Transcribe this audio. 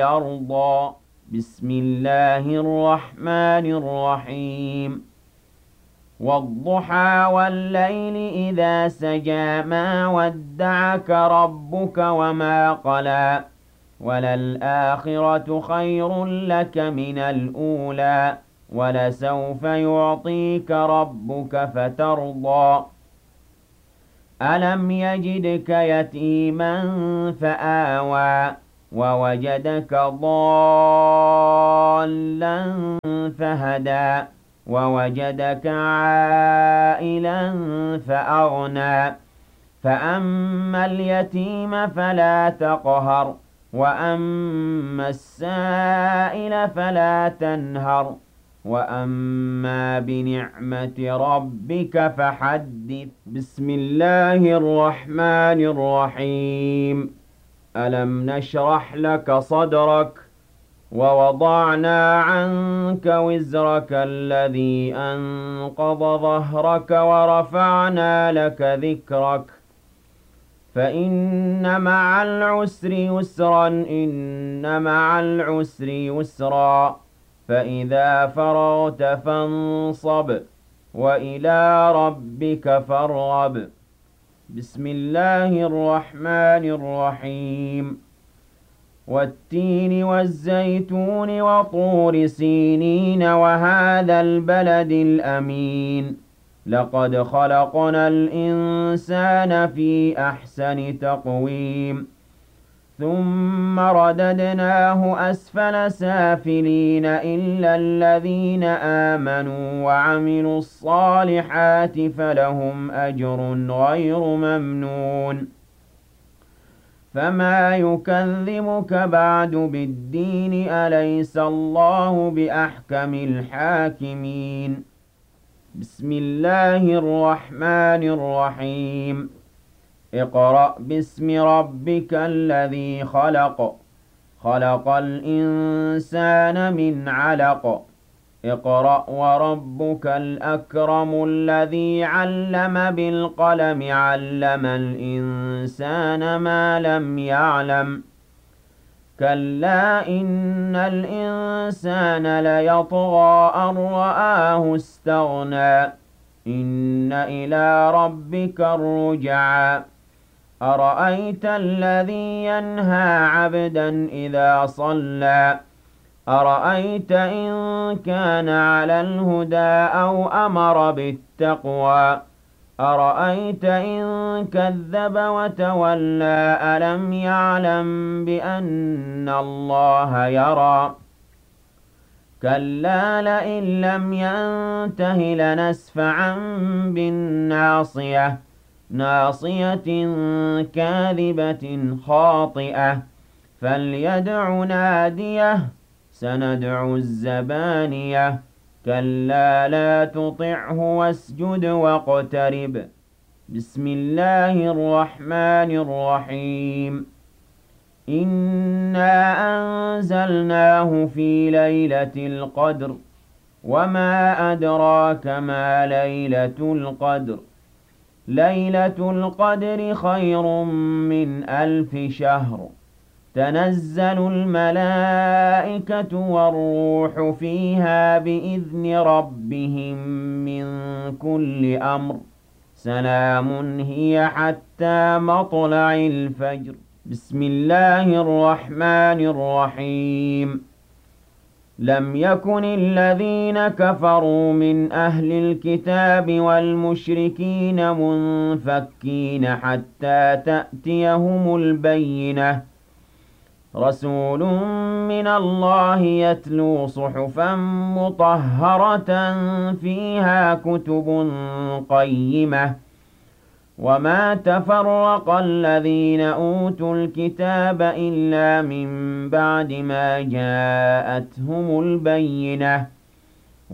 يرضى. بسم الله الرحمن الرحيم. والضحى والليل إذا سجى ما ودعك ربك وما قلى وللآخرة خير لك من الأولى ولسوف يعطيك ربك فترضى. ألم يجدك يتيما فآوى ووجدك ضالا فهدى ووجدك عائلا فأغنى فأما اليتيم فلا تقهر وأما السائل فلا تنهر وأما بنعمة ربك فحدث. بسم الله الرحمن الرحيم. ألم نشرح لك صدرك ووضعنا عنك وزرك الذي أنقض ظهرك ورفعنا لك ذكرك فإن مع العسر يسرا إن مع العسر يسرا فإذا فرغت فانصب وإلى ربك فارغب. بسم الله الرحمن الرحيم. والتين والزيتون وطور سينين وهذا البلد الأمين لقد خلقنا الإنسان في أحسن تقويم ثم رددناه أسفل سافلين إلا الذين آمنوا وعملوا الصالحات فلهم أجر غير ممنون. فما يكذبك بعد بالدين أليس الله بأحكم الحاكمين. بسم الله الرحمن الرحيم. اقرأ باسم ربك الذي خلق خلق الإنسان من علق اقرأ وربك الأكرم الذي علم بالقلم علم الإنسان ما لم يعلم كلا إن الإنسان ليطغى أن رآه استغنى إن إلى ربك الرجعى أرأيت الذي ينهى عبدا إذا صلى أرأيت إن كان على الهدى أو أمر بالتقوى أرأيت إن كذب وتولى ألم يعلم بأن الله يرى كلا لئن لم ينته لنسفعا بالناصية ناصية كاذبة خاطئة فليدع ناديه سندع الزبانية كلا لا تطعه واسجد واقترب. بسم الله الرحمن الرحيم. إنا أنزلناه في ليلة القدر وما أدراك ما ليلة القدر ليلة القدر خير من 1000 شهر تنزل الملائكة والروح فيها بإذن ربهم من كل أمر سلام هي حتى مطلع الفجر. بسم الله الرحمن الرحيم. لم يكن الذين كفروا من أهل الكتاب والمشركين منفكين حتى تأتيهم البينة رسول من الله يتلو صحفا مطهرة فيها كتب قيمة وما تفرق الذين أوتوا الكتاب إلا من بعد ما جاءتهم البينة